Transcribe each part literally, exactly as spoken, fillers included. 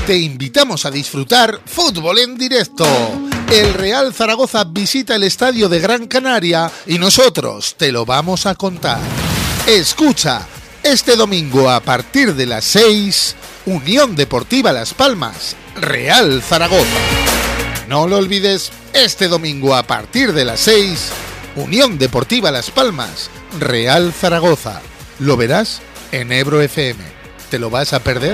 te invitamos a disfrutar fútbol en directo. El Real Zaragoza visita el estadio de Gran Canaria y nosotros te lo vamos a contar. Escucha, este domingo a partir de las seis, Unión Deportiva Las Palmas, Real Zaragoza. No lo olvides, este domingo a partir de las seis, Unión Deportiva Las Palmas, Real Zaragoza. Lo verás en Ebro F M. ¿Te lo vas a perder?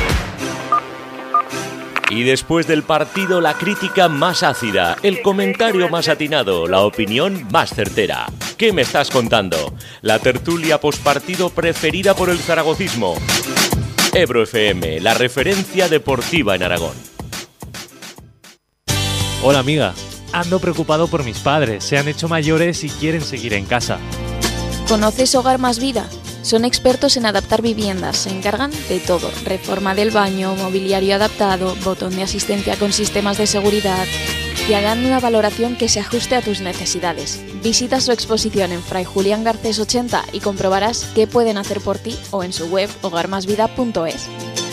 Y después del partido, la crítica más ácida, el comentario más atinado, la opinión más certera. ¿Qué me estás contando? La tertulia postpartido preferida por el zaragocismo. Ebro F M, la referencia deportiva en Aragón. Hola amiga, ando preocupado por mis padres, se han hecho mayores y quieren seguir en casa. ¿Conoces Hogar Más Vida? Son expertos en adaptar viviendas, se encargan de todo, reforma del baño, mobiliario adaptado, botón de asistencia con sistemas de seguridad. Te harán una valoración que se ajuste a tus necesidades. Visita su exposición en Fray Julián Garcés ochenta y comprobarás qué pueden hacer por ti o en su web hogar más vida punto es.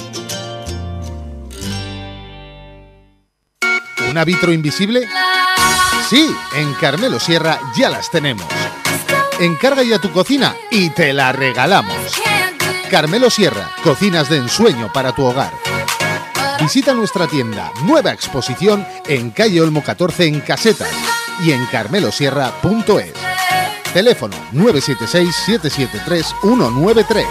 ¿Una vitro invisible? Sí, en Carmelo Sierra ya las tenemos. Encarga ya tu cocina y te la regalamos. Carmelo Sierra, cocinas de ensueño para tu hogar. Visita nuestra tienda, nueva exposición en calle Olmo catorce en Casetas y en carmelo sierra punto es. Teléfono nueve siete seis, siete siete tres, uno nueve tres.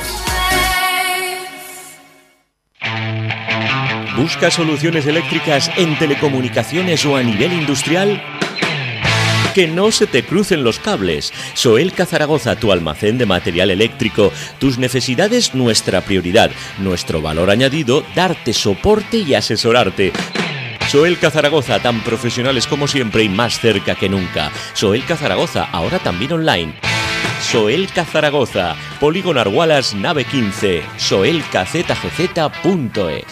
¿Buscas soluciones eléctricas en telecomunicaciones o a nivel industrial? Que no se te crucen los cables. Soelca Zaragoza, tu almacén de material eléctrico. Tus necesidades, nuestra prioridad. Nuestro valor añadido, darte soporte y asesorarte. Soelca Zaragoza, tan profesionales como siempre y más cerca que nunca. Soelca Zaragoza, ahora también online. Soelca Zaragoza, Polígono Argualas, nave quince, soelca z g z punto es.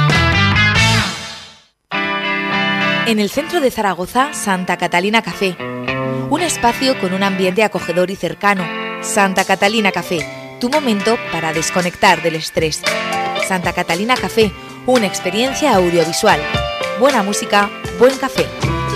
En el centro de Zaragoza, Santa Catalina Café. Un espacio con un ambiente acogedor y cercano. Santa Catalina Café, tu momento para desconectar del estrés. Santa Catalina Café, una experiencia audiovisual. Buena música, buen café.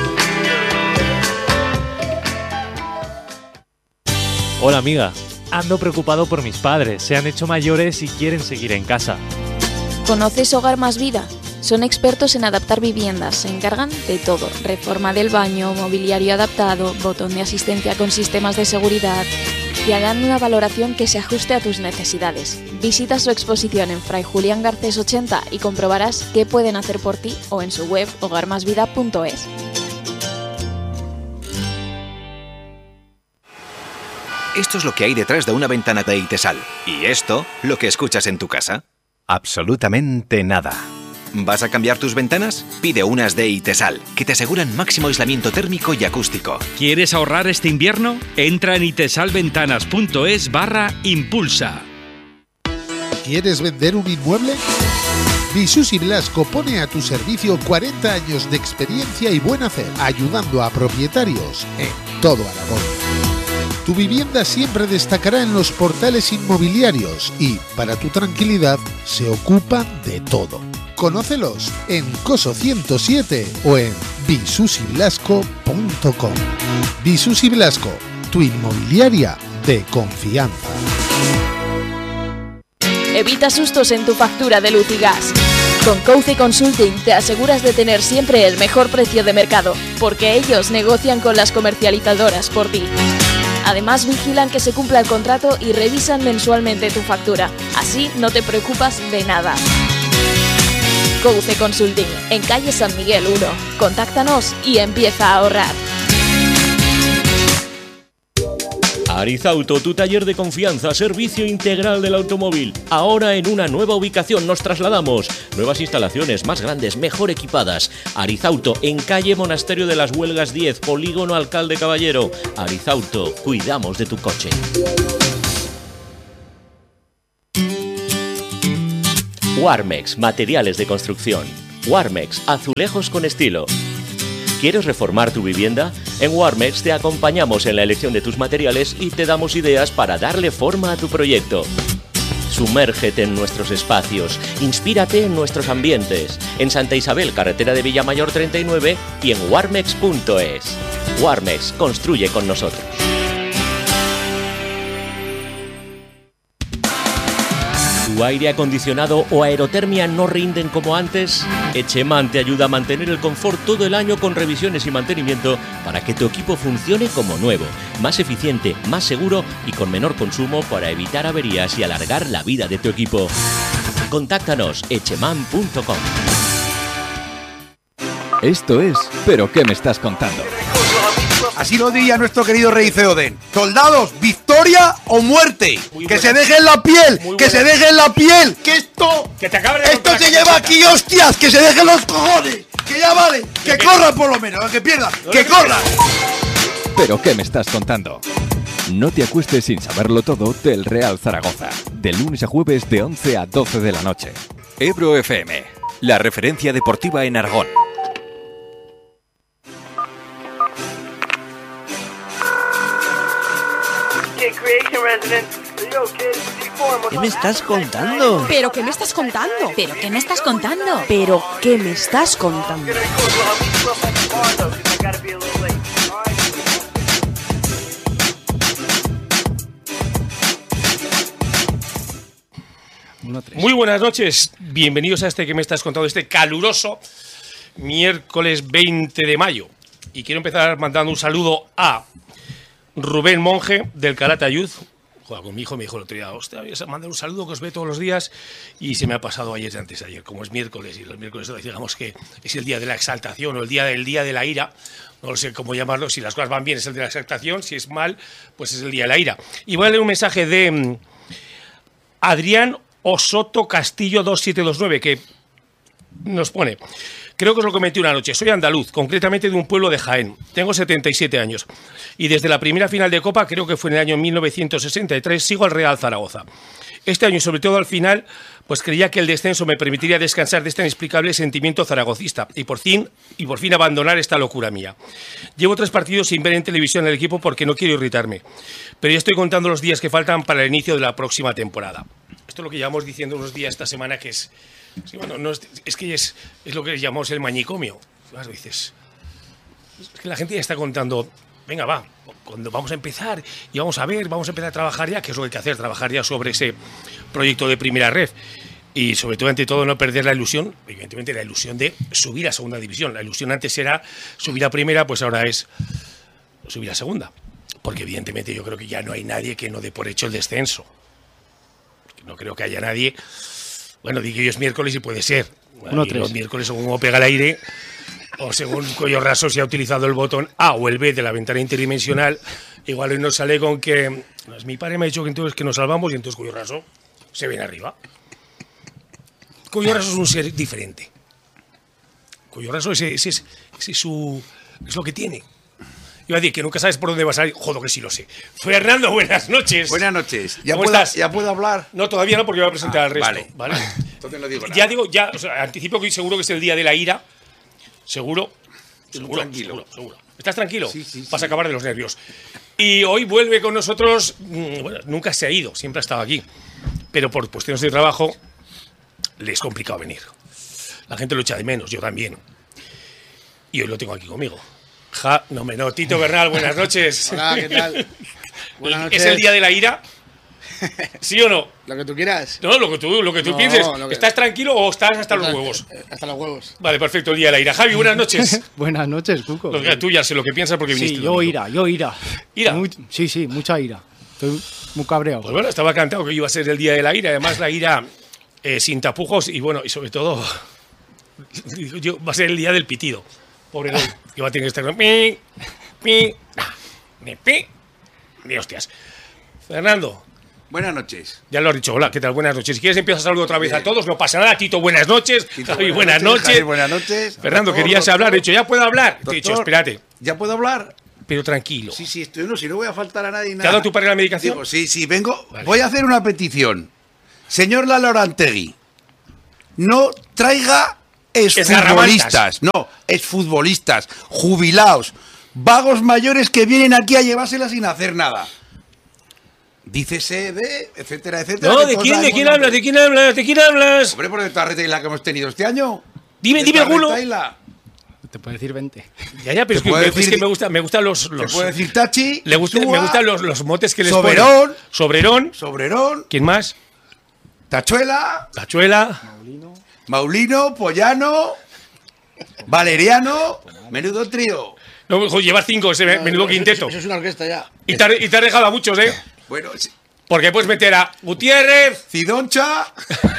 Hola amiga, ando preocupado por mis padres, se han hecho mayores y quieren seguir en casa. ¿Conoces Hogar Más Vida? Son expertos en adaptar viviendas, se encargan de todo, reforma del baño, mobiliario adaptado, botón de asistencia con sistemas de seguridad. Te harán una valoración que se ajuste a tus necesidades. Visita su exposición en Fray Julián Garcés ochenta y comprobarás qué pueden hacer por ti o en su web hogar más vida punto es. Esto es lo que hay detrás de una ventana de Itesal. ¿Y esto, lo que escuchas en tu casa? Absolutamente nada. ¿Vas a cambiar tus ventanas? Pide unas de Itesal, que te aseguran máximo aislamiento térmico y acústico. ¿Quieres ahorrar este invierno? Entra en itesalventanas punto es barra impulsa. ¿Quieres vender un inmueble? Visus Blasco pone a tu servicio cuarenta años de experiencia y buen hacer, ayudando a propietarios en todo Aragón. Tu vivienda siempre destacará en los portales inmobiliarios y, para tu tranquilidad, se ocupan de todo. Conócelos en Coso ciento siete o en visus y blasco punto com. Visus y Blasco, tu inmobiliaria de confianza. Evita sustos en tu factura de luz y gas. Con Couce Consulting te aseguras de tener siempre el mejor precio de mercado, porque ellos negocian con las comercializadoras por ti. Además, vigilan que se cumpla el contrato y revisan mensualmente tu factura. Así no te preocupas de nada. Couce Consulting, en calle San Miguel uno. Contáctanos y empieza a ahorrar. Arizauto, tu taller de confianza, servicio integral del automóvil. Ahora en una nueva ubicación nos trasladamos. Nuevas instalaciones, más grandes, mejor equipadas. Arizauto, en calle Monasterio de las Huelgas diez, Polígono Alcalde Caballero. Arizauto, cuidamos de tu coche. Warmex, materiales de construcción. Warmex, azulejos con estilo. ¿Quieres reformar tu vivienda? En Warmex te acompañamos en la elección de tus materiales y te damos ideas para darle forma a tu proyecto. Sumérgete en nuestros espacios, inspírate en nuestros ambientes. En Santa Isabel, carretera de Villamayor treinta y nueve y en warmex punto es. Warmex, construye con nosotros. ¿Tu aire acondicionado o aerotermia no rinden como antes? Echeman te ayuda a mantener el confort todo el año con revisiones y mantenimiento para que tu equipo funcione como nuevo, más eficiente, más seguro y con menor consumo para evitar averías y alargar la vida de tu equipo. Contáctanos echeman punto com. Esto es ¿Pero qué me estás contando? Así lo diría nuestro querido rey Theoden. Soldados, victoria o muerte. Muy que buena. Se dejen la piel, muy que buena. Se dejen la piel. Que esto, que te acabe de esto se lleva aquí, hostias. Que se dejen los cojones. Que ya vale, que ¿Qué? corran por lo menos, que pierdan, no que corran. ¿Pero qué me estás contando? No te acuestes sin saberlo todo del Real Zaragoza. De lunes a jueves de once a doce de la noche. Ebro F M, la referencia deportiva en Aragón. ¿Qué me estás contando? ¿Pero qué me estás contando? ¿Pero qué me estás contando? ¿Pero qué me estás contando? Muy buenas noches, bienvenidos a este que me estás contando, este caluroso miércoles veinte de mayo. Y quiero empezar mandando un saludo a Rubén Monge del Calatayud. Joder, con mi hijo me dijo el otro día, hostia, voy a mandar un saludo que os ve todos los días y se me ha pasado ayer de antes de ayer, como es miércoles y los miércoles digamos que es el día de la exaltación o el día del día de la ira, no sé cómo llamarlo, si las cosas van bien es el de la exaltación, si es mal pues es el día de la ira. Y voy a leer un mensaje de um, Adrián Osoto Castillo dos siete dos nueve que nos pone: creo que os lo comenté una noche, soy andaluz, concretamente de un pueblo de Jaén, tengo setenta y siete años y desde la primera final de Copa, creo que fue en el año mil novecientos sesenta y tres, sigo al Real Zaragoza. Este año y sobre todo al final, pues creía que el descenso me permitiría descansar de este inexplicable sentimiento zaragocista y por fin, y por fin abandonar esta locura mía. Llevo tres partidos sin ver en televisión el equipo porque no quiero irritarme, pero ya estoy contando los días que faltan para el inicio de la próxima temporada. Esto es lo que llevamos diciendo unos días esta semana, que es... Sí, bueno, no es, es que es, es lo que llamamos el manicomio. Las veces es que la gente ya está contando, venga, va, cuando vamos a empezar y vamos a ver, vamos a empezar a trabajar ya, que es lo que hay que hacer, trabajar ya sobre ese proyecto de primera red. Y sobre todo, ante todo, no perder la ilusión, evidentemente la ilusión de subir a segunda división. La ilusión antes era subir a primera, pues ahora es subir a segunda. Porque evidentemente yo creo que ya no hay nadie que no dé por hecho el descenso. No creo que haya nadie... Bueno, digo yo es miércoles y puede ser. Bueno, y los miércoles, según cómo pega el aire, o según Cuello Raso se ha utilizado el botón A o el B de la ventana interdimensional, igual hoy nos sale con que... Pues, mi padre me ha dicho que entonces que nos salvamos y entonces Cuello Raso se viene arriba. Cuello Raso es un ser diferente. Cuello Raso ese, ese, ese, ese es, su, es lo que tiene. Iba a decir que nunca sabes por dónde vas a ir. Joder, que sí lo sé. Fernando, buenas noches. Buenas noches. ¿Ya, ¿Cómo puedo, estás? ¿Ya puedo hablar? No, todavía no, porque voy a presentar ah, al resto. Vale. ¿Vale? Entonces no digo nada. Ya digo, ya, o sea, anticipo que seguro que es el día de la ira. Seguro. Estoy seguro, tranquilo. Seguro, seguro. ¿Estás tranquilo? Sí, sí, Vas sí. a acabar de los nervios. Y hoy vuelve con nosotros, bueno, nunca se ha ido, siempre ha estado aquí. Pero por cuestiones de trabajo le es complicado venir. La gente lo echa de menos, yo también. Y hoy lo tengo aquí conmigo. Ja, no me no. Tito Bernal, buenas noches. Hola, ¿qué tal? Buenas noches. ¿Es el día de la ira? ¿Sí o no? Lo que tú quieras. No, lo que tú, lo que tú no, pienses. Que... ¿Estás tranquilo o estás hasta los huevos? Hasta los huevos. Vale, perfecto, el día de la ira. Javi, buenas noches. Buenas noches, Cuco. Lo que tú ya sé lo que piensas porque viniste. Sí, yo ira, yo ira. ¿Ira? Muy, sí, sí, mucha ira. Estoy muy cabreado. Pues bueno, estaba cantado que iba a ser el día de la ira. Además, la ira eh, sin tapujos y bueno, y sobre todo yo, va a ser el día del pitido. Pobre Don, que va a tener que estar con... Pi, pi, ni pi, ni hostias. Fernando. Buenas noches. Ya lo has dicho, hola, ¿qué tal? Buenas noches. Si quieres empiezas a saludar otra vez Bien. a todos, no pasa nada. Tito, buenas noches. Tito, Javi, buenas, buenas noches. noches. Javi, buenas noches. Fernando, doctor, querías doctor, hablar. He dicho, ¿ya puedo hablar? Doctor, Te he dicho, espérate. ¿Ya puedo hablar? Pero tranquilo. Sí, sí, estoy, no, si no voy a faltar a nadie. ¿Te nada. ha dado tu padre la medicación? Digo, sí, sí, vengo. Vale. Voy a hacer una petición. Señor Lalorantegui, no traiga exfutbolistas. No, exfutbolistas, jubilados, vagos mayores que vienen aquí a llevársela sin hacer nada. Dícese de, etcétera, etcétera. No, ¿de quién, de quién hablas? ¿De quién hablas? ¿De quién hablas? Hombre, por esta retaila que hemos tenido este año. Dime, dime alguno. Te puede decir veinte. Ya, ya, pero es que, decir, es que me gusta, me gustan los, los. Te puede decir Tachi. Le gusta, me gustan los, los motes que les Soberón, ponen. Soberón. Soberón. ¿Quién más? Tachuela. Tachuela. Maulino. Maulino, Pollano. Valeriano. Menudo trío. No, llevas cinco, ese no, menudo no, quinteto. Eso es una orquesta ya. Y te, y te has dejado a muchos, ¿eh? Bueno, sí. Porque puedes meter a Gutiérrez, Cidoncha,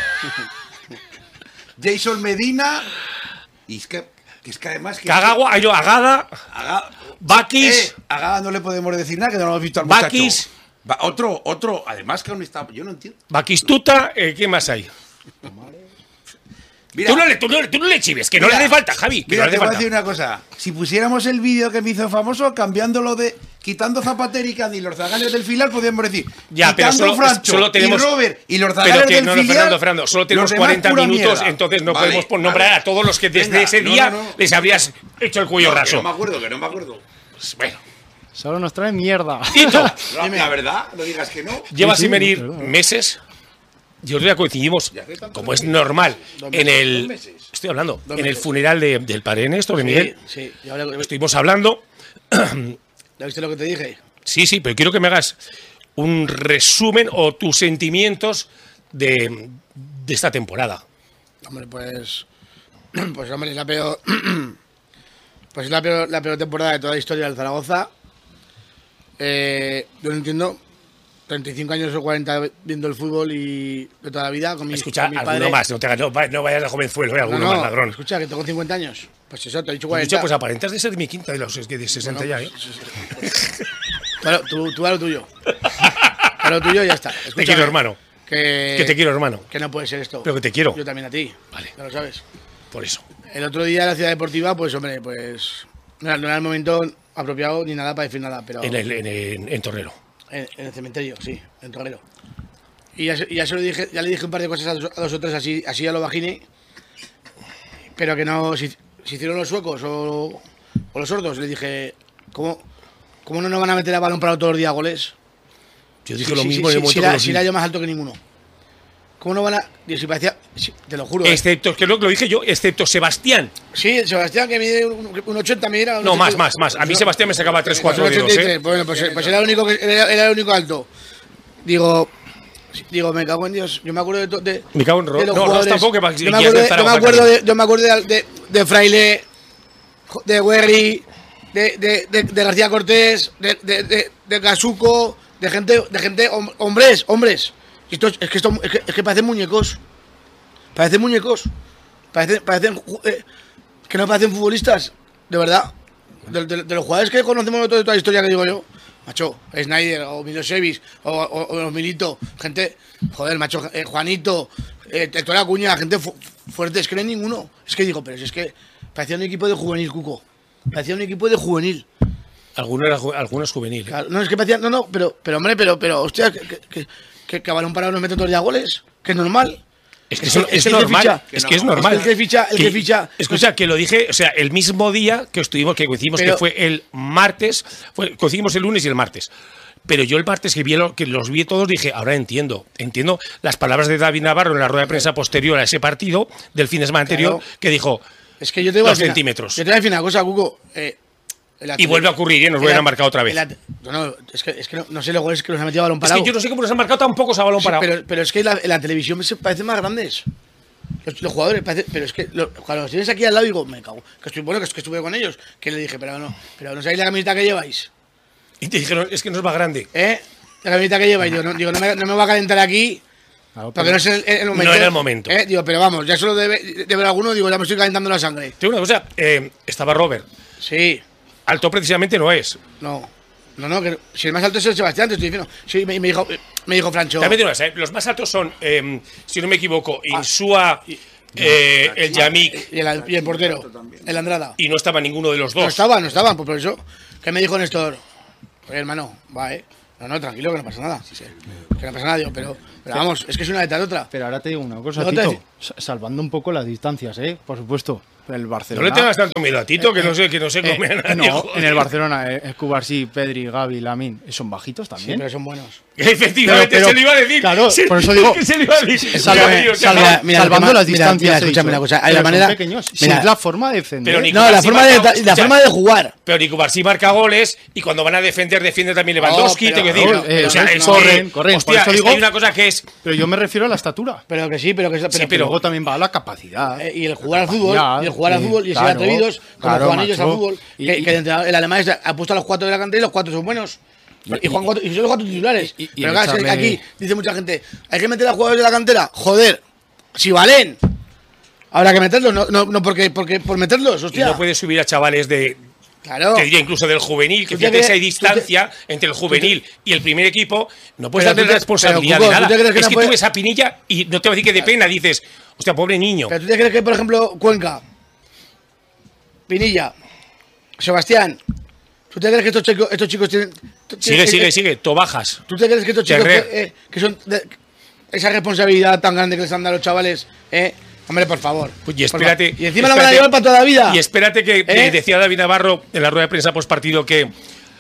Jason Medina. Y es que, que, es que además. Que Cagagua, ay, no, Agada, Agada, Bakis. Eh, Agada no le podemos decir nada, que no lo hemos visto al muchacho. Bakis. Ba otro, otro, además que aún está. Yo no entiendo. Baquistuta, eh, ¿quién más hay? Mira, tú, no le, tú, no, tú no le chives, que mira, no le hace falta, Javi. Que mira, no le te hace voy falta. a decir una cosa. Si pusiéramos el vídeo que me hizo famoso, cambiándolo de. Quitando Zapatero y Candy y los zagales del filial, podríamos decir. Ya, pero solo, Francho solo tenemos. Y Robert y los zagales que, del no, filial. No, Fernando, Fernando, solo tenemos cuarenta minutos, mierda. Entonces no vale, podemos nombrar vale. a todos los que desde Venga, ese día no, no, no. les habrías hecho el cuello no, raso. Que no me acuerdo, que no me acuerdo. Pues bueno. Solo nos trae mierda. Tito. La, la verdad, no digas que no. Lleva sí, sin sí, venir meses. Y otro día coincidimos, como es normal, en el. Estoy hablando, en el funeral de, del padre Néstor, de Miguel. Sí, sí. Ahora, estuvimos hablando. ¿Ya viste lo que te dije? Sí, sí, pero quiero que me hagas un resumen o tus sentimientos de, de esta temporada. Hombre, pues. Pues, hombre, es la peor. Pues es la peor, la peor temporada de toda la historia del Zaragoza. Eh, yo no entiendo. treinta y cinco años o cuarenta viendo el fútbol y de toda la vida con mi, escucha, con mi padre. Alguno más, no, te, no, no vayas a jovenzuelo, ¿eh? Alguno no, no, más, ladrón. Escucha, que tengo cincuenta años. Pues eso, te he dicho cuarenta. Escucha, pues aparentas de ser mi quinta de los de sesenta bueno, ya, ¿eh? Pues, claro, tú, tú a lo tuyo. A lo tuyo y ya está. Escucha, te quiero, hermano. Que, que te quiero, hermano. Que no puede ser esto. Pero que te quiero. Yo también a ti. Vale. Ya lo sabes. Por eso. El otro día en la ciudad deportiva, pues, hombre, pues. No era el momento apropiado ni nada para decir nada, pero. En, el, en, el, en Torrero. En, en el cementerio, sí, en Torrero. Y ya, ya se lo dije, ya le dije un par de cosas a dos, a dos o tres así, así a lo bajine, pero que no, si, si hicieron los suecos o, o los sordos, le dije, ¿cómo, cómo no nos van a meter a balón para todos los días goles? Yo dije si, lo si, mismo si, en el si, momento si, si era yo más alto que ninguno. ¿Cómo no van a...? Si parecía, si, te lo juro. Excepto, eh. que lo, lo dije yo, excepto Sebastián. Sí, Sebastián, que mide un, un ochenta, me dirá... No, más, más, más. A mí Sebastián me sacaba tres cuatro dedos, ¿eh? Bueno, pues, pues era, el único que, era, era el único alto. Digo... Digo, me cago en Dios. Yo me acuerdo de... To, de me cago en Ro. No, Ros tampoco. Que yo, me acuerdo de, yo me acuerdo de, yo me acuerdo de, de, de Fraile, de Werry, de, de, de, de García Cortés, de, de, de, de Casuco, de gente, de gente, hombres, hombres. Esto, es, que esto, es, que, es que parecen muñecos. Parecen muñecos. Parecen, parecen eh, que no parecen futbolistas. De verdad. De, de, de los jugadores que conocemos de toda, de toda la historia que digo yo. Macho, Snyder o Milosevic o, o, o Milito, gente, joder, macho, eh, Juanito, eh, Tectora Acuña, gente fu fuerte, es que no hay ninguno. Es que digo, pero si es que parecía un equipo de juvenil, Cuco. Parecía un equipo de juvenil. Alguno era ju algunos juvenil. ¿eh? Claro, no, es que parecía, no, no, pero, pero hombre, pero, pero, hostia, que, que, que, que a balón parado nos mete todos ya goles, que es normal. Es que es, es, es, es normal, ficha, es que es normal. Es que el que ficha, el que, que ficha. Escucha, que lo dije, o sea, el mismo día que estuvimos, que coincidimos, pero, que fue el martes, fue, coincidimos el lunes y el martes. Pero yo el martes que, vi lo, que los vi todos dije, ahora entiendo, entiendo las palabras de David Navarro en la rueda de prensa posterior a ese partido del fin de semana anterior, claro. Que dijo, es que yo te digo dos centímetros. Yo te voy a decir una cosa, Cuco. Eh, y vuelve a ocurrir, ¿eh? Nos vuelven a marcar otra vez. No, no, es que, es que no, no sé los goles que nos han metido a balón parado. Es que yo no sé cómo nos han marcado tampoco a balón parado. Sí, pero, pero es que la, la televisión se parece más grandes. Los, los jugadores, parece, pero es que lo, cuando los tienes aquí al lado digo, me cago. Que estoy, bueno, que, que estuve con ellos. Que le dije, pero no, pero no sabéis la camiseta que lleváis. Y te dijeron, es que no es más grande. ¿Eh? La camiseta que lleváis. Digo, no, digo, no, me, no me va a calentar aquí. Claro, porque no es el, el momento. No era el momento. ¿Eh? Digo, pero vamos, ya solo de, de ver a alguno, digo, ya me estoy calentando la sangre. Tengo una cosa, eh, estaba Robert. Sí. Alto precisamente no es. No. No, no, que si el más alto es el Sebastián, te estoy diciendo. Sí, me, me dijo, me dijo Francho. También digo, ¿eh? Los más altos son, eh, si no me equivoco, Insúa, eh, el Yamik. Y el, y el portero, el Andrada. Y no estaba ninguno de los dos. No estaban, no estaban, pues por eso. ¿Qué me dijo Néstor? Oye, hermano, va, eh. No, no, tranquilo, que no pasa nada. Sí, sí. Que no pasa nada, digo, pero. Pero vamos, es que es una detrás de otra. Pero ahora te digo una cosa, No te Tito. decí- sa- Salvando un poco las distancias, ¿eh? Por supuesto. El No Barcelona. le tengas tanto miedo a Tito, que no sé, que no se Eh, come a eh, nadie. no, joder. en el Barcelona, eh, Escubarsí, Pedri, Gavi, Lamin, ¿son bajitos Sí, también? pero son buenos. Efectivamente, Pero- pero- se lo iba a decir. claro, Se- por eso digo- que se lo iba a decir. Salva- Mira, tío, salva- chaval. mira, salvando mira, las mira, distancias. mira, he escúchame dicho. una cosa, hay Pero la son manera- pequeños. Si mira. es la forma de defender. Pero ni No, la Cubarsí forma, de, marca- la escucha, forma de jugar. Pero ni Cubarsí marca goles y cuando van a defender, defiende también Lewandowski. No, te pero- quiero no, decir. eh, o sea, no, es corren, que, corren, por hostia, eso es que digo- hay una cosa que es. Pero yo me refiero a la estatura. Pero que sí, pero que pero, Sí, Pero luego también va a la capacidad. eh, y el jugar al fútbol, Ya, y el jugar al sí, fútbol, y ser claro, atrevidos, como claro, juegan ellos al macho. fútbol, Y- que, y- que el, entrenador- el alemán es- ha puesto a los cuatro de la cantera y los cuatro son buenos. Y, juegan cuatro, y son los cuatro titulares. Y- y- y pero claro, es que echarle- aquí dice mucha gente, hay que meter a jugadores de la cantera. Joder, si valen, habrá que meterlos, no, no, no porque, porque por meterlos, Y hostia. no puedes subir a chavales de. Claro. Te diría incluso del juvenil, que ¿Tú te fíjate si hay crees- distancia entre el juvenil y el primer equipo, no puedes Pero tú darle te- responsabilidad pero, Cuco, de ¿tú nada. te crees que es no que puede- tú ves a Pinilla y no te va a decir que de pena, dices, hostia, pobre niño. Pero tú te crees que, por ejemplo, Cuenca, Pinilla, Sebastián, ¿tú te crees que estos chicos, estos chicos tienen. Sigue, eh, sigue, eh, sigue, Tobajas. ¿Tú te crees que estos chicos Terrer. eh, que son de- esa responsabilidad tan grande que les han dado los chavales, eh? Hombre, por favor. Pues y Por espérate. favor. Y encima lo van a espérate- llevar para toda la vida. Y espérate que ¿Eh? eh, decía David Navarro en la rueda de prensa post partido que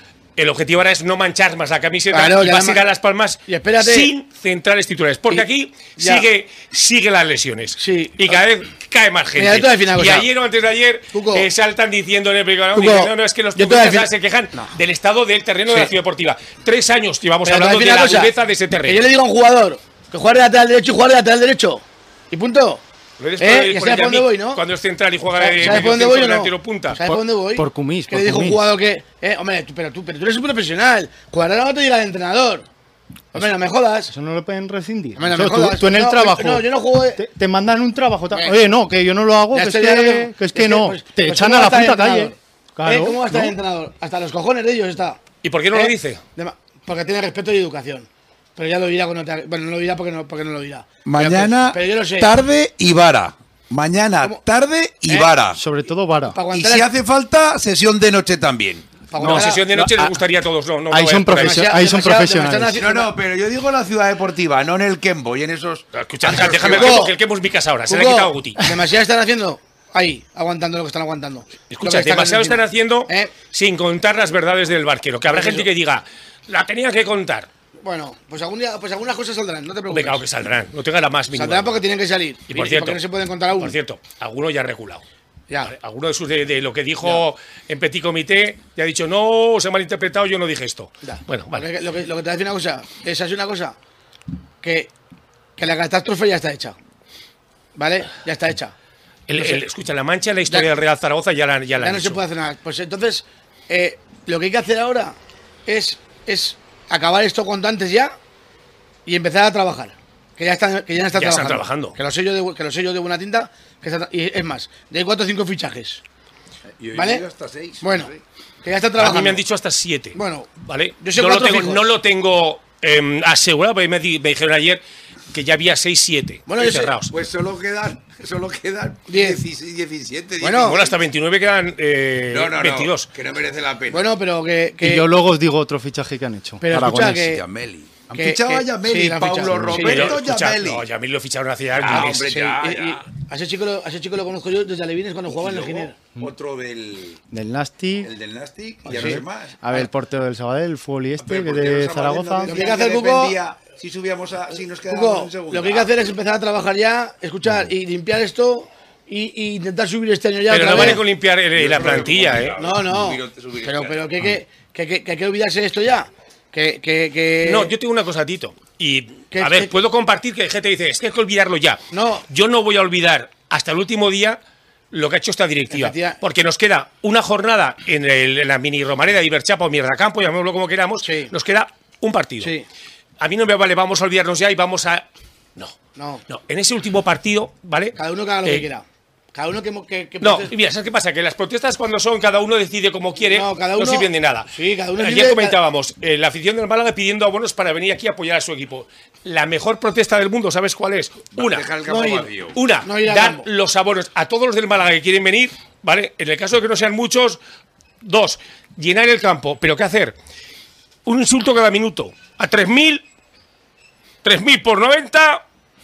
el objetivo ahora es no manchar más la camiseta Claro, y ya vas a la ir a ma- Las Palmas Y espérate. sin centrales titulares. Porque Y- aquí ya. sigue, sigue las lesiones. Sí. Y cada vez cae más gente. Mira, yo te voy a decir una y cosa. ayer o antes de ayer Cuco. eh, saltan diciendo en el programa, Cuco, dicen, no, no, es que los yo te voy a turistas decir- se quejan No. del estado del terreno de Sí. la ciudad deportiva. Tres años llevamos Pero te voy a hablando de decir la una cosa, agudeza de ese que yo terreno. le digo a un jugador que juegue de lateral derecho y jugar de lateral derecho. Y punto. Lo eres ¿Eh? por- Ya por sabes el por dónde Yannick, voy, ¿no? Cuando es central y juega de ¿Sabes medio por dónde centro, voy o no? delantero punta. ¿Sabes por dónde voy? por Cumis, Que por le dijo un Cumis. jugador que. Eh, hombre, tú- pero, tú, pero tú eres un profesional. Cuadrado no te diga el entrenador. Hombre, no me jodas. Eso no lo pueden rescindir. Hombre, no Eso, me tú, jodas. tú en el No, trabajo. no, yo no juego de- Te, te mandan un trabajo. ta- Eh. Oye, no, que yo no lo hago, Ya que es estoy, ya lo que, tengo. que es que no. pues- te pues echan ¿cómo a va la estar el puta calle. entrenador? Claro, ¿Eh? ¿Cómo va a estar ¿no? el entrenador? Hasta los cojones de ellos está. ¿Y por qué no lo ¿Eh? dice? De ma- Porque tiene respeto y educación. Pero ya lo dirá cuando te. Bueno, no lo dirá porque no, porque no lo dirá. Mañana, Pero, que- pero yo lo sé. tarde y vara. Mañana, ¿Cómo? tarde y ¿Eh? vara. Sobre todo Vara. Para Y aguantar si el- hace falta, sesión de noche también. para No, aguantar- sesión de noche no, nos ah, gustaría a todos. No, no, ahí no son vayas por ahí. profesio- demasiado- ahí son demasiado- profesionales. demasiado- No, no, pero yo digo la ciudad deportiva, no en el Kembo y en esos. Escucha, déjame, déjame Cuco. que, que el que hemos mi casa ahora. Se le ha Cuco, quitado a Guti. demasiado están haciendo ahí, aguantando lo que están aguantando. Escucha, Lo que demasiado están encima. haciendo ¿Eh? sin contar las verdades del barquero. Que habrá Pues gente eso. que diga, la tenía que contar. Bueno, pues, algún día, pues algunas cosas saldrán, no te preocupes. Venga, que saldrán. No tenga la más mínima. Saldrán porque tienen que salir. Y por cierto, porque no se pueden contar aún. Por cierto, alguno ya ha reculado. Ya. Vale, alguno de sus de, de lo que dijo en Petit Comité ya ha dicho, no, se ha malinterpretado, yo no dije esto. Ya. Bueno, vale. Lo que, lo, que, lo que te voy a decir una cosa, esa es una cosa, que, que la catástrofe ya está hecha. ¿Vale? Ya está hecha. El- No sé. el- escucha, la mancha en la historia Ya- del Real Zaragoza ya la, ya la Ya han no se hecho. puede hacer nada. Pues entonces, eh, lo que hay que hacer ahora es, es acabar esto cuanto antes ya y empezar a trabajar. Que ya están, que ya están Ya están trabajando. trabajando. Que lo sé yo de, que lo sé yo de buena tinta. Que está- y es más, de cuatro o cinco fichajes. Y hoy ¿Vale? llega hasta seis. Bueno, no sé. que ya están A trabajando. mí me han dicho hasta siete. Bueno, ¿vale? yo sé no, lo cuatro tengo, fijos. no lo tengo em, asegurado, porque me, di- me dijeron ayer que ya había seis, siete Bueno, yo sé- cerrados. Pues solo quedan, solo quedan Diez. dieciséis, diecisiete. Bueno, Bueno, hasta veintinueve quedan eh, no, no, veintidós. no, que no merece la pena. Bueno, pero que. que Y yo luego os digo otro fichaje que han hecho. Pero escucha Aragonés. que- Yameli. Han que- fichado que- a Yameli, sí, lo han Paulo fichado. Roberto Sí, Pero, escucha, Yameli. no, Yamil lo ficharon hace Ah, años. hombre, Sí, ya, y- y ya. a ese chico lo, a ese chico lo conozco yo desde Alevines cuando jugaba en el Y luego, Giner. Otro del, Del Nasty. el del Nastic y ya Sí. no sé más. A ver, el portero del Sabadell, el Foli este, Pero que ¿por qué de los Sabadell Zaragoza. no Lo que hay que decían hacer, Cuco- dependía si subíamos a, si nos quedábamos Cuco, en segunda? lo que hay que hacer es empezar a trabajar ya, escuchar y limpiar esto y, y intentar subir este año ya. Pero otra no vez. vale con limpiar eh, Yo la no lo plantilla, ¿eh? recomiendo. No, no. Subir- subir Pero, este pero año. que, que, que, que, que hay que olvidarse de esto ya. Que, que, que... No, yo tengo una cosa, Tito. Y, ¿Qué- a ver, qué- puedo compartir que hay gente que dice, es que hay que olvidarlo ya. No. Yo no voy a olvidar hasta el último día lo que ha hecho esta directiva. Efectiva- Porque nos queda una jornada en, el- en la mini Romareda de Iberchapa o Mierda Campo, llamémoslo como queramos. Sí. Nos queda un partido. Sí. A mí no me vale, vamos a olvidarnos ya y vamos a... No, No. no. En ese último partido, ¿vale? Cada uno que haga lo Eh, que quiera. Cada uno que... que, que No, proteste- y mira, ¿sabes qué pasa? Que las protestas cuando son cada uno decide como quiere, No, no, cada uno- sirven de nada. Sí, cada uno Ayer decide- comentábamos, eh, la afición del Málaga pidiendo abonos para venir aquí a apoyar a su equipo. La mejor protesta del mundo, ¿sabes cuál es? Una, Deja el campo No ir. vacío. una, No ir al dar campo. los abonos a todos los del Málaga que quieren venir, ¿vale? En el caso de que no sean muchos, dos, llenar el campo. ¿Pero qué hacer? Un insulto cada minuto. A tres mil, tres mil por noventa,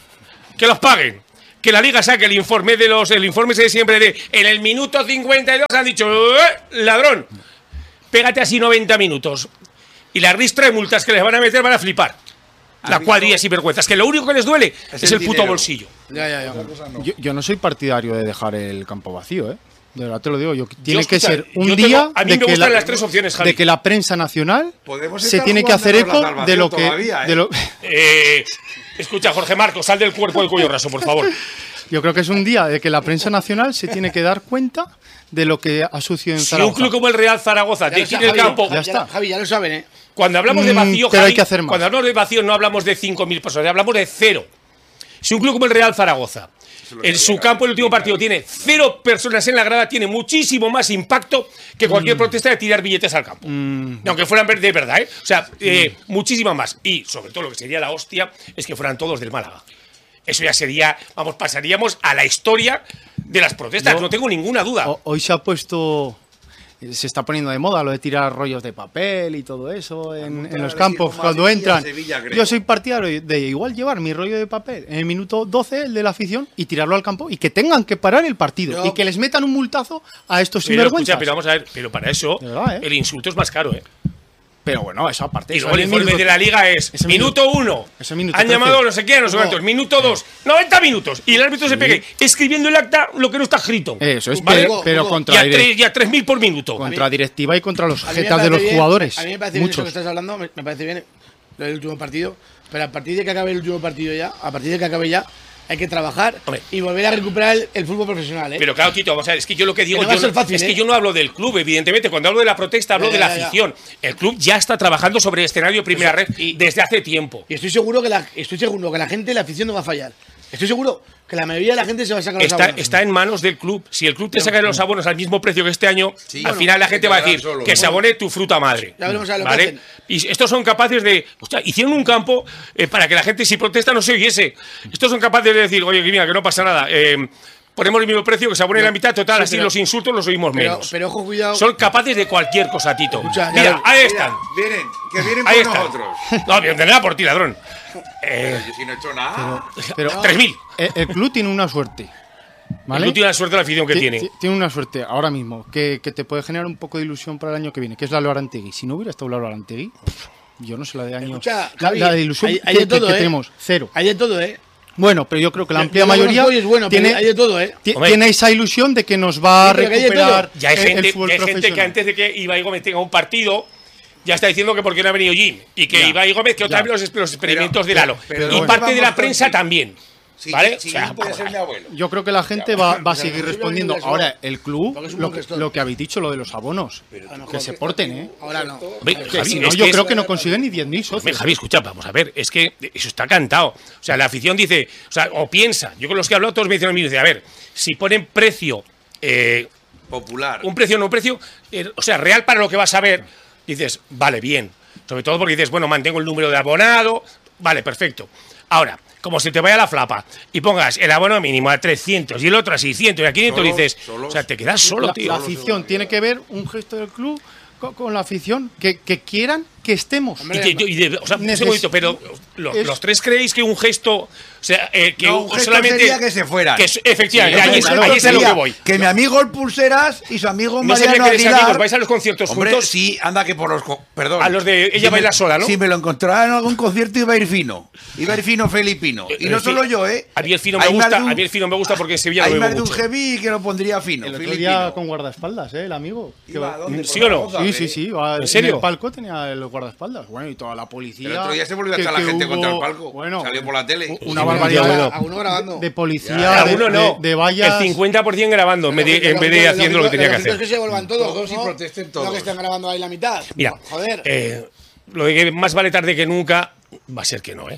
que los paguen. Que la Liga saque el informe de los... El informe de siempre de... En el minuto cincuenta y dos han dicho... ¡Eh, ladrón! Pégate así noventa minutos. Y la ristra de multas que les van a meter van a flipar. La cuadrilla sin vergüenzas. Que lo único que les duele es, es el, el puto bolsillo. Ya, ya, ya. No. Yo, yo no soy partidario de dejar el campo vacío, ¿eh? De verdad te lo digo. Yo, tiene yo, que escucha, ser un día... Tengo, a mí de me que gustan la, las tres opciones, Javi. De que la prensa nacional se tiene que hacer eco de lo que... Todavía, ¿eh? de lo... Eh, escucha, Jorge Marcos, sal del cuerpo del cuello raso, por favor. Yo creo que es un día de que la prensa nacional se tiene que dar cuenta de lo que ha sucedido en si Zaragoza. Si un club como el Real Zaragoza tiene el campo... Ya está. Javi, ya lo saben, ¿eh? Cuando hablamos de vacío, mm, pero Javi, hay que hacer más. Cuando hablamos de vacío no hablamos de cinco mil personas, hablamos de cero. Si un club como el Real Zaragoza, en su campo el último partido tiene cero personas en la grada, tiene muchísimo más impacto que cualquier mm. protesta de tirar billetes al campo. Mm. Aunque fueran de verdad, ¿eh? O sea, eh, mm. muchísima más. Y sobre todo lo que sería la hostia es que fueran todos del Málaga. Eso ya sería, vamos, pasaríamos a la historia de las protestas, Yo, no tengo ninguna duda. Hoy se ha puesto... Se está poniendo de moda lo de tirar rollos de papel y todo eso en, en los campos cuando entran. Sevilla, yo soy partidario de igual llevar mi rollo de papel en el minuto doce, el de la afición, y tirarlo al campo y que tengan que parar el partido no. y que les metan un multazo a estos sinvergüenzas. Pero vamos a ver, pero para eso verdad, ¿eh? El insulto es más caro, ¿eh? Pero bueno, eso aparte. Y luego el informe minuto, de la Liga es minuto uno. Minuto han llamado no sé qué, no sé cuántos. Minuto dos. noventa minutos. Y el árbitro sí. se pegue escribiendo el acta lo que no está escrito. Eso es, ¿vale? pero, pero contra. Y a tres mil por minuto. Contra directiva y contra los jetas de los bien, jugadores. A mí me parece Muchos. bien eso que estás hablando. Me, me parece bien lo del último partido. Pero a partir de que acabe el último partido ya, a partir de que acabe ya, hay que trabajar Hombre. y volver a recuperar el, el fútbol profesional, ¿eh? Pero claro, Tito, vamos a ver, es que yo lo que digo que no yo no, fácil, es ¿eh? que yo no hablo del club, evidentemente. Cuando hablo de la protesta, hablo ya, de la ya, ya. afición. El club ya está trabajando sobre el escenario de primera red y, desde hace tiempo. Y estoy seguro que la, estoy seguro que la gente, la afición no va a fallar. Estoy seguro que la mayoría de la gente se va a sacar los está, abonos. Está en manos del club. Si el club te saca los abonos al mismo precio que este año, sí, al bueno, final la gente va a decir solo, que ¿no? se abone tu fruta madre. Ya veremos a lo ¿vale? que hacen. Y estos son capaces de... Hostia, hicieron un campo eh, para que la gente, si protesta, no se oyese. Estos son capaces de decir, oye, mira, que no pasa nada. Eh, ponemos el mismo precio, que se abone no, la mitad, total, sí, así pero, los insultos los oímos pero, menos. Pero ojo, cuidado. Son capaces de cualquier cosa, Tito. Escucha, mira, ya, ahí mira, están. Vienen, que vienen ahí por están. nosotros. No, vienen nada por ti, ladrón. Eh, pero yo si no he hecho nada. Pero, pero tres mil. El, el club tiene una suerte. ¿Vale? El club tiene la suerte de la afición que T tiene. Tiene una suerte ahora mismo que, que te puede generar un poco de ilusión para el año que viene, que es Lalo Arantegui. Si no hubiera estado Lalo Arantegui, yo no sé la de años. Escucha, la, Javi, la de ilusión hay, hay que, de todo, que, que ¿eh? tenemos, cero. Hay de todo, ¿eh? Bueno, pero yo creo que la amplia yo, yo mayoría es bueno, tiene, hay de todo, ¿eh? tiene esa ilusión de que nos va sí, a recuperar ya hay el, gente, el fútbol hay profesional. gente que antes de que Ibai Gómez tenga un partido ya está diciendo que por qué no ha venido Jim y que ya, Ibai Gómez que otra vez los, los experimentos pero, de Lalo pero, pero, y bueno, parte de la prensa también. Sí, ¿vale? Sí, o sea, puede ser mi abuelo. Yo creo que la gente va, va a seguir respondiendo. Ahora, el club, lo que, lo que habéis dicho, lo de los abonos, pero que se porten, ¿eh? Ahora no. Ve, que Javi, si no, es yo que creo es... que no consiguen ni diez mil socios. Ve, Javi, escucha, vamos a ver, es que eso está cantado. O sea, la afición dice, o sea, o piensa, yo con los que he hablado todos me dicen a mí, dice, a ver, si ponen precio eh, popular, un precio no un precio, eh, o sea, real para lo que vas a ver, dices, vale, bien. Sobre todo porque dices, bueno, mantengo el número de abonado, vale, perfecto. Ahora, como se te vaya la flapa y pongas el abono mínimo a trescientos y el otro a seiscientos y a quinientos, solo, dices, solo, o sea, te quedas solo, la, tío. La afición tiene que ver un gesto del club con, con la afición, que, que quieran que estemos. Hombre, y de, y de, o sea, un segundito, pero los, los tres creéis que un gesto, o sea, eh, que no, un gesto solamente sería que se fueran. Que, efectivamente, sí, ahí, claro, ahí es a lo que voy. Que mi amigo el Pulseras y su amigo no Mariano Aguilar. Amigos, vais a los conciertos hombre, juntos. Sí, anda que por los, perdón. A los de ella si baila me, sola, ¿no? Si me lo encontrara en algún concierto iba a ir fino, iba a ir fino Felipino. Y no solo yo, ¿eh? A mí el fino me gusta, a mí el fino me gusta porque en Sevilla lo veo mucho. Hay más de un heavy que lo pondría fino. El otro día con guardaespaldas, ¿eh? El amigo. ¿Sí o no? Sí, sí, sí. ¿En serio? En el palco tenía el guardaespaldas. Bueno, y toda la policía. El otro día se volvió a echar la gente hubo, contra el palco. Bueno, salió por la tele. Una barbaridad. A uno grabando. De policía, ya, de, uno no. de, de vallas. El cincuenta por ciento grabando en vez de, en vez de haciendo lo que tenía que hacer. Es que se vuelvan todos, todos y protesten todos. No que estén grabando ahí la mitad. Mira, joder. Eh, lo de que más vale tarde que nunca va a ser que no, ¿eh?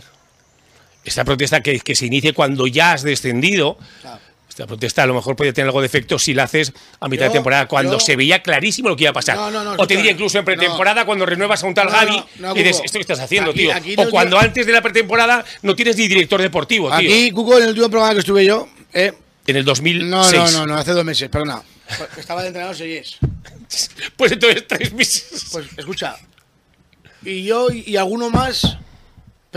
Esta protesta que, que se inicie cuando ya has descendido. Claro. Esta protesta a lo mejor puede tener algo de efecto si la haces a mitad yo, de temporada, cuando yo, se veía clarísimo lo que iba a pasar. No, no, no, o te diría incluso en pretemporada, no, cuando renuevas a un tal no, Gavi, no, no, y dices, ¿esto qué estás haciendo, aquí, tío? Aquí o cuando yo... antes de la pretemporada no tienes ni director deportivo, aquí, tío. Aquí, Cuco, en el último programa que estuve yo... Eh, en el dos mil seis. No, no, no, no, hace dos meses, perdona. Estaba de entrenador Sellés. Pues entonces tres meses. Pues escucha, y yo y, y alguno más...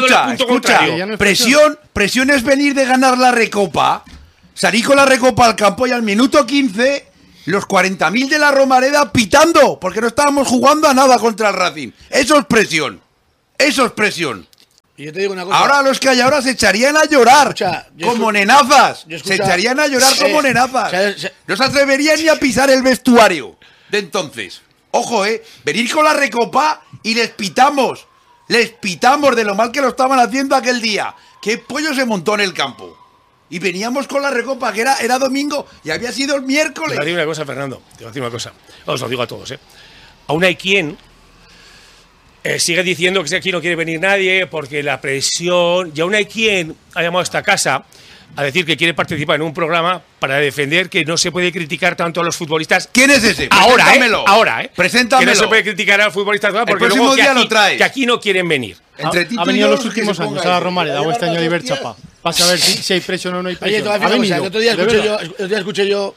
dado el punto escucha, contrario. presión, presión es venir de ganar la Recopa salí con la recopa al campo y al minuto quince, los cuarenta mil de la Romareda pitando, porque no estábamos jugando a nada contra el Racing. Eso es presión. Eso es presión. Y yo te digo una cosa. Ahora los que hay ahora se echarían a llorar. Escucha, como escu- nenazas. yo escucha- se echarían a llorar Sí. como nenazas. O sea, se- No se atreverían ni a pisar el vestuario de entonces. Ojo, eh. Venir con la recopa y les pitamos. Les pitamos de lo mal que lo estaban haciendo aquel día. Qué pollo se montó en el campo. Y veníamos con la recopa, que era, era domingo y había sido el Te miércoles. voy a decir una cosa, Fernando. Te voy a decir una cosa. Os lo digo a todos, ¿eh? Aún hay quien eh, sigue diciendo que aquí no quiere venir nadie porque la presión. Y aún hay quien ha llamado a esta casa a decir que quiere participar en un programa para defender que no se puede criticar tanto a los futbolistas. ¿Quién es ese? Ahora, ¿eh? Preséntamelo. Ahora, ¿eh? Preséntamelo. Que no se puede criticar a los futbolistas porque próximo luego que día aquí, lo traes. que aquí no quieren venir. Entre Ha, Tito ha y venido yo, los que últimos se años ponga a la ese. Romareda o este año a Iberchapa. Vas a ver si, si hay presión o no hay Oye, presión. te voy a Ha decir una cosa. venido. El otro día de escuché yo, verdad. el otro día escuché yo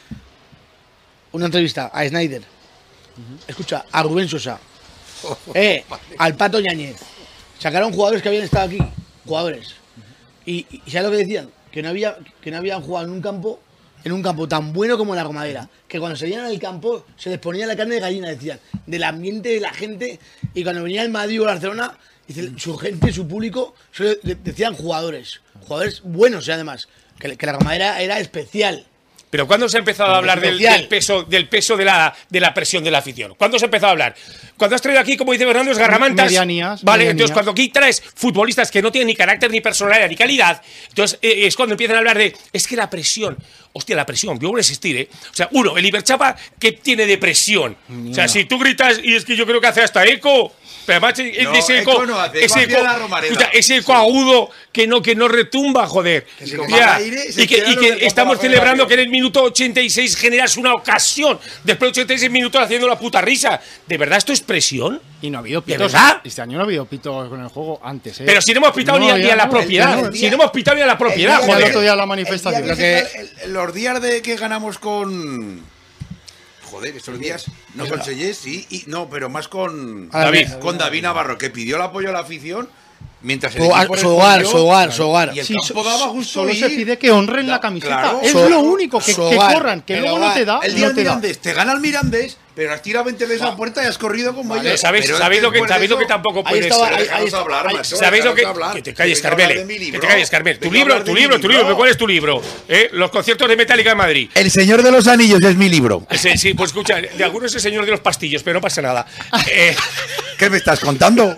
una entrevista a Snyder. Escucha, a Rubén Sosa. Eh, al Pato Ñañez. Sacaron jugadores que habían estado aquí. Jugadores. Y, y ¿sabes lo que decían? Que no, había, que no habían jugado en un campo en un campo tan bueno como la Romadera. Que cuando salían al campo se les ponía la carne de gallina, decían. Del ambiente de la gente. Y cuando venía el Madrid o el Barcelona, dice, su gente, su público, solo de- decían jugadores. Jugadores buenos, además. Que, que la Romadera era especial. Pero ¿cuándo se ha empezado a hablar del, Especial. del peso, del peso de, la, de la presión de la afición? ¿Cuándo se ha empezado a hablar? Cuando has traído aquí, como dice Fernando, es garramantas. Medianías, Vale, medianías. entonces cuando aquí traes futbolistas que no tienen ni carácter, ni personalidad, ni calidad, entonces eh, es cuando empiezan a hablar de. Es que la presión. Hostia, la presión, yo voy a existir, ¿eh? O sea, uno, el Iberchapa, ¿qué tiene de presión? O sea, si tú gritas, y es que yo creo que hace hasta eco. Pero además, es No, de ese eco, eco no hace, eco ese hacía eco, la Romareda. escucha, ese eco agudo que no, que no retumba, joder. se coja Ya. el aire, se Y que, queda y lo que de estamos copa celebrando bajo que el en el minuto ochenta y seis generas una ocasión. Después de ochenta y seis minutos haciendo la puta risa. ¿De verdad esto es presión? Y no ha habido ¿De pitos. verdad? Este año no ha habido pitos con el juego antes, ¿eh? Pero si no hemos pitado No, ni, a- ni ya a la no, propiedad. el día- Si no hemos pitado ni a la propiedad, El día El joder. otro día la El manifestación. día Lo que que- se- el- los días de que ganamos con. Joder, estos días. No con Sellés, sí. Y, no, pero más con. A David. Con David Navarro, que pidió el apoyo a la afición. Mientras el Su hogar, equipo su hogar, respondió, su hogar, su hogar. Y el Sí, campo so- daba justo solo se ir. pide que honren la camiseta. Claro. Es So- lo único, que, que Sogar. corran, que El luego no hogar. te da. El día no del te da. Mirandés, te gana el Mirandés, pero has tirado veinte veces a puerta y has corrido como Pero ellos. ¿Sabéis, Pero sabéis es lo que, después de sabéis lo eso- que tampoco Ahí puede estaba, ser? ahí- Déjanos está- hablar, ahí- macho, ¿Sabéis lo que.? déjanos hablar. Que te calles, Vengo a hablar Carmele. de mi Que libro. te calles, Carmele. Tu Vengo a libro, hablar tu de mi libro, tu libro. libro. ¿Cuál es tu libro? ¿Eh? Los conciertos de Metallica en Madrid. El Señor de los Anillos es mi libro. Sí, sí, pues escucha, de algunos es el señor de los pastillos, pero no pasa nada. Eh, ¿Qué me estás contando?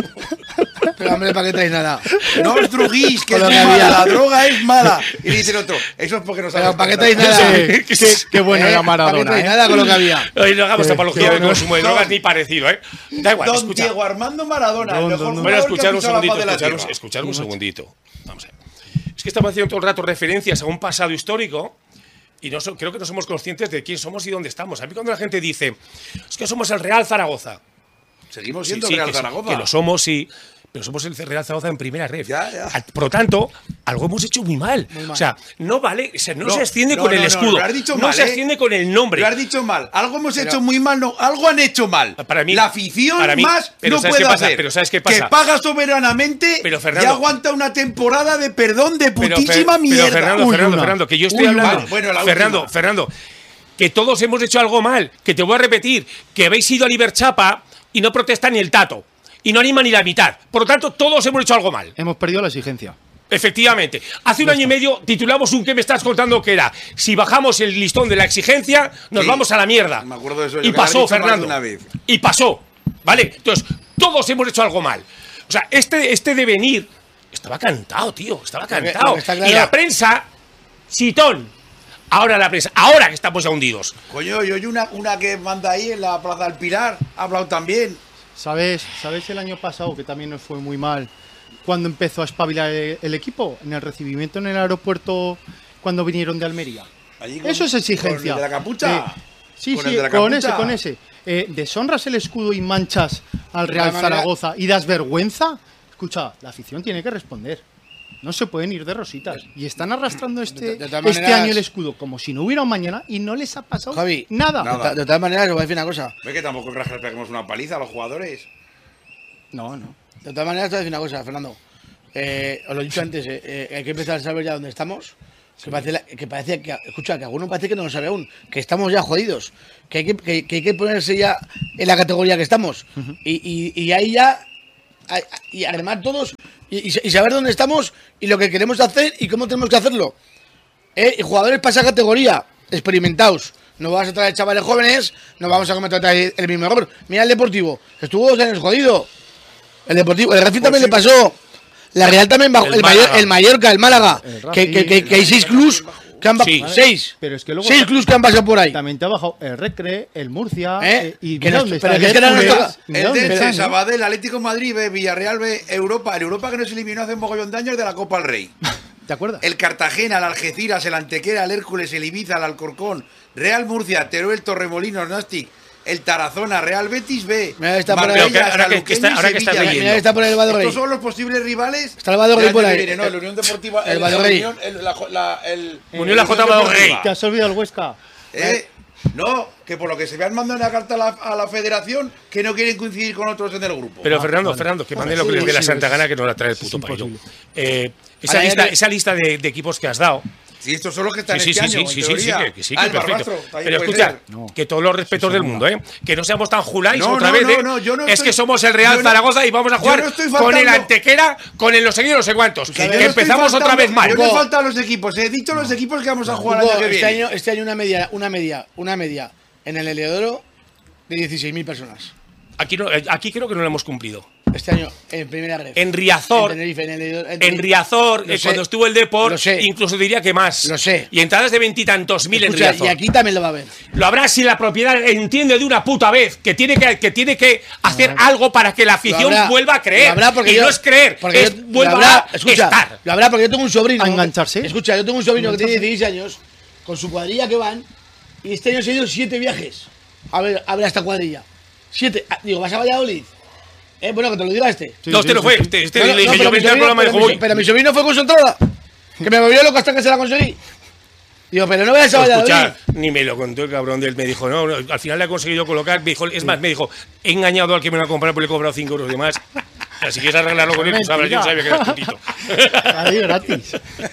Pero hombre, ¿para qué traes nada? No os druguís, que es Con lo que mala, había. la droga es mala. Y dice el otro, eso es porque no sabes. Pero ¿para qué contar. traes nada? Sí, qué, qué bueno Eh, era ¿Para qué Maradona. traes ¿eh? nada con lo que había? hoy no hagamos Qué- apología qué del bueno. consumo de drogas ni parecido, ¿eh? Da igual, Don escucha. Diego Armando Maradona, el Don, mejor don, don. jugador Bueno, que ha escuchar un pisado la segundito, faz de la escuchar, un- tierra. escuchar un segundito. Vamos a ver. Es que estamos haciendo todo el rato referencias a un pasado histórico y no so- creo que no somos conscientes de quién somos y dónde estamos. A mí cuando la gente dice, es que somos el Real Zaragoza. Seguimos Sí, siendo sí, Real que, sí, Zaragoza. que lo somos, sí. Pero somos el Real Zaragoza en primera red. Ya, ya. Al- Por lo tanto, algo hemos hecho muy mal. O sea, no vale, o sea, no, No, se asciende no, con no, el no, escudo. lo has dicho no mal, se ¿eh? asciende con el nombre. Lo has dicho mal. Algo hemos Pero- hecho muy mal, no. Algo han hecho mal. Para mí- la afición para mí- más pero no ¿sabes puede qué pasa? hacer. Pero ¿sabes qué pasa? Que paga soberanamente Pero, y Fernando- aguanta una temporada de perdón de Pero, putísima Fer- mierda. pero Fernando, Uy, Fernando, una. Fernando, que yo estoy Uy, hablando. vale, bueno, la Fernando, última. Fernando, que todos hemos hecho algo mal. Que te voy a repetir, que habéis ido a Iberchapa y no protesta ni el tato. Y no anima ni la mitad. Por lo tanto, todos hemos hecho algo mal. Hemos perdido la exigencia. Efectivamente. Hace un año y medio titulamos un ¿qué me estás contando? Que era, si bajamos el listón de la exigencia, nos Sí, vamos a la mierda. me acuerdo de eso, yo Y que lo has pasó, dicho más de Fernando. una vez. Y pasó. ¿Vale? Entonces, todos hemos hecho algo mal. O sea, este, este devenir estaba cantado, tío. Estaba Lo que- cantado. lo que está claro- Y la prensa, sitón. Ahora la prensa, ahora que estamos ya hundidos. Coño, yo, yo una, una que manda ahí en la Plaza del Pilar, ha hablado también. ¿Sabes, ¿Sabes el año pasado, que también nos fue muy mal, cuando empezó a espabilar el, el equipo? En el recibimiento en el aeropuerto, cuando vinieron de Almería. Allí con- Eso es exigencia. ¿Con el de la capucha? Eh, sí, ¿Con el sí, de la con capucha? ese, con ese. Eh, ¿Deshonras el escudo y manchas al Real manera- Zaragoza y das vergüenza? Escucha, la afición tiene que responder. No se pueden ir de rositas. Y están arrastrando este, De- de todas este maneras- año el escudo como si no hubiera un mañana y no les ha pasado Javi, nada. De, ta- de todas maneras, os voy a decir una cosa. ¿Ves que tampoco creas que le peguemos una paliza a los jugadores? No, no. De todas maneras, te voy a decir una cosa, Fernando. Eh, os lo he dicho antes, eh, eh, hay que empezar a saber ya dónde estamos. Que parece, la, que parece que, escucha, que alguno parece que no lo sabe aún, que estamos ya jodidos, que hay que, que, que, hay que ponerse ya en la categoría que estamos. Uh-huh. y, y, y ahí ya, y además todos, y, y saber dónde estamos y lo que queremos hacer y cómo tenemos que hacerlo. ¿Eh? Y jugadores para esa categoría, experimentados. No vas a traer chavales jóvenes, no vamos a cometer el mismo error. Mira el Deportivo, estuvo dos años jodido. El Deportivo, el Racing también le pasó. La Real también bajó, el, el, Mayor, el Mallorca, el Málaga, el Rafi, que, que, que, que hay seis clubs que han bajado, sí. seis, pero es que luego seis clubs que han pasado por ahí. También te ha bajado el Recre, el Murcia, ¿Eh? eh, y que no, pero es que era nuestra, el Dense, Sabadell, Atlético Madrid, B, Villarreal, B, Europa, el Europa que nos eliminó hace un mogollón de años de la Copa del Rey. ¿Te acuerdas? El Cartagena, el Algeciras, el Antequera, el Hércules, el Ibiza, el Alcorcón, Real Murcia, Teruel, Torremolinos, Nastic, el Tarazona, Real Betis B, Marbella, ahora que, que está, ahora que está leyendo. Está por el Badorrey. Estos son los posibles rivales. Está el Badorrey por ahí. No, la Unión Deportiva, el Badorrey. La Unión, el, la, la, el, Unión la J Badorrey. Te has olvidado el Huesca. Eh, no, que por lo que se vean mandando una carta a la, a la federación que no quieren coincidir con otros en el grupo. Pero ah, Fernando, vale. Fernando, que mande lo que les dé la santa gana, que no la trae el puto país. Eh, esa, lista, esa lista de, de equipos que has dado. Sí, estos son los que están sí, este sí, año, sí, sí, sí, sí, que sí, que ah, perfecto. Pero escucha, no. que todos los respetos sí, del mundo, ¿eh? Que no seamos tan juláis no, otra no, vez, no, ¿eh? no, yo no es estoy, que somos el Real no, Zaragoza y vamos a jugar no con el Antequera, con el no sé qué, no sé cuántos. Que, que empezamos faltando, otra vez mal. Yo no he faltado los equipos, he dicho los equipos que vamos a jugar el año que viene. Este año, este año una media, una media, una media en el Heliodoro de dieciséis mil personas. Aquí, no, aquí creo que no lo hemos cumplido. Este año, en primera red. En Riazor, en, Tenerife, en, el, en, en Riazor, eh, cuando estuvo el Deport, incluso diría que más. Lo sé. Y entradas de veintitantos mil en Escucha, Riazor. Y aquí también lo va a ver. Lo habrá si la propiedad entiende de una puta vez que tiene que, que, tiene que hacer no, algo para que la afición habrá, vuelva a creer. Y yo, no es creer, es yo, vuelva habrá, a escucha, estar. Lo habrá porque yo tengo un sobrino. A engancharse. Escucha, yo tengo un sobrino que tiene dieciséis años, con su cuadrilla que van, y este año se ha ido siete viajes. A ver, a ver a esta cuadrilla. Siete. Digo, ¿vas a Valladolid? Eh, bueno, que te lo diga este. Sí, no, este sí, no fue. Sí. Este, este no, le no, dije, no, yo vendré al programa y dijo, voy. Pero mi sobrino fue con su entrada. Que me volvió loco hasta que se la conseguí. Digo, pero no vayas a Valladolid. Escuchar, ni me lo contó el cabrón de él. Me dijo, no, no, al final le ha conseguido colocar. Me dijo, es más, me dijo, he engañado al que me lo ha comprado porque le he cobrado cinco euros de más. Si quieres arreglarlo con él, tú sabes, yo sabía que eras puntito. Se la di gratis.